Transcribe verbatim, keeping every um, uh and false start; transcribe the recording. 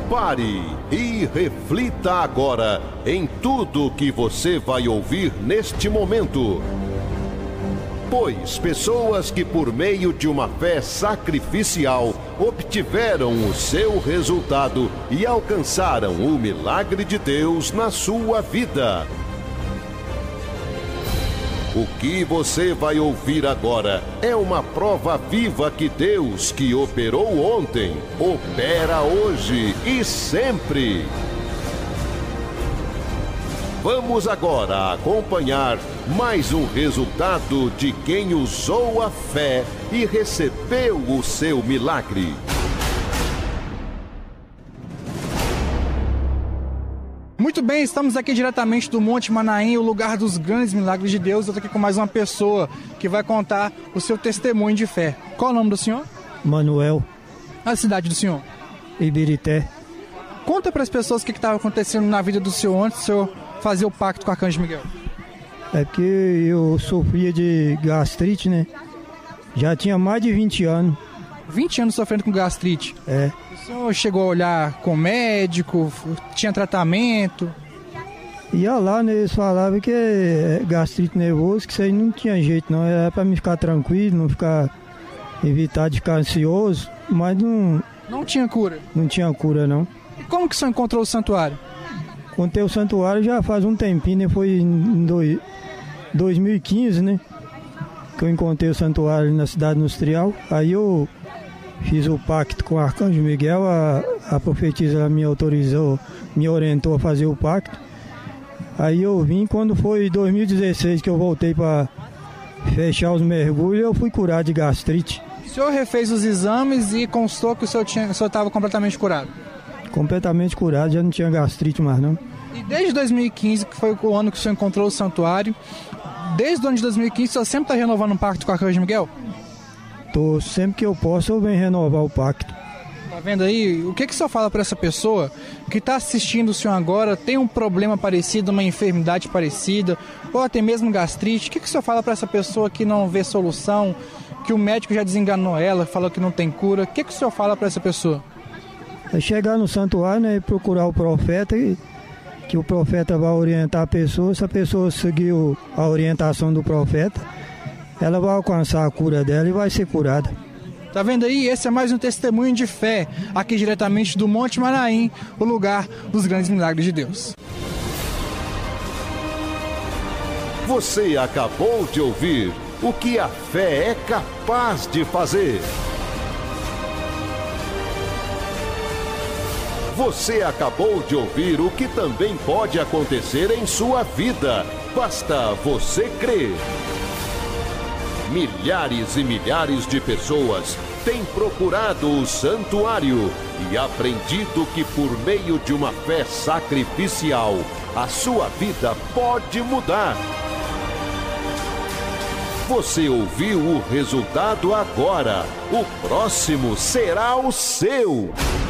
Pare e reflita agora em tudo que você vai ouvir neste momento. Pois pessoas que por meio de uma fé sacrificial obtiveram o seu resultado e alcançaram o milagre de Deus na sua vida. O que você vai ouvir agora é uma prova viva que Deus, que operou ontem, opera hoje e sempre. Vamos agora acompanhar mais um resultado de quem usou a fé e recebeu o seu milagre. Muito bem, estamos aqui diretamente do Monte Manaim, o lugar dos grandes milagres de Deus. Eu estou aqui com mais uma pessoa que vai contar o seu testemunho de fé. Qual é o nome do senhor? Manuel. A cidade do senhor? Ibirité. Conta para as pessoas o que estava acontecendo na vida do senhor antes do senhor fazer o pacto com o Arcanjo Miguel. É porque eu sofria de gastrite, né? Já tinha mais de vinte anos. vinte anos sofrendo com gastrite? É. O senhor chegou a olhar com o médico, tinha tratamento? Ia lá, né, eles falavam que é gastrite nervoso, que isso aí não tinha jeito não, era pra mim ficar tranquilo, não ficar, evitar de ficar ansioso, mas não... Não tinha cura? Não tinha cura não. E como que o senhor encontrou o santuário? Encontrei o santuário já faz um tempinho, né, foi em dois, dois mil e quinze, né, que eu encontrei o santuário na cidade industrial, aí eu... Fiz o pacto com o Arcanjo Miguel, a, a profetisa me autorizou, me orientou a fazer o pacto. Aí eu vim, quando foi em dois mil e dezesseis que eu voltei para fechar os mergulhos, eu fui curado de gastrite. O senhor refez os exames e constou que o senhor estava completamente curado? Completamente curado, já não tinha gastrite mais não. E desde dois mil e quinze, que foi o ano que o senhor encontrou o santuário, desde o ano de dois mil e quinze, o senhor sempre está renovando um pacto com o Arcanjo Miguel? Tô, sempre que eu posso eu venho renovar o pacto. Tá vendo aí? O que, que o senhor fala para essa pessoa que está assistindo o senhor agora, tem um problema parecido, uma enfermidade parecida, ou até mesmo gastrite? O que, que o senhor fala para essa pessoa que não vê solução, que o médico já desenganou ela, falou que não tem cura? O que, que o senhor fala para essa pessoa? É chegar no santuário, né, e procurar o profeta, e que o profeta vai orientar a pessoa. Se a pessoa seguir a orientação do profeta, ela vai alcançar a cura dela e vai ser curada. Tá vendo aí? Esse é mais um testemunho de fé, aqui diretamente do Monte Manaim, o lugar dos grandes milagres de Deus. Você acabou de ouvir o que a fé é capaz de fazer. Você acabou de ouvir o que também pode acontecer em sua vida. Basta você crer. Milhares e milhares de pessoas têm procurado o santuário e aprendido que por meio de uma fé sacrificial, a sua vida pode mudar. Você ouviu o resultado agora. O próximo será o seu.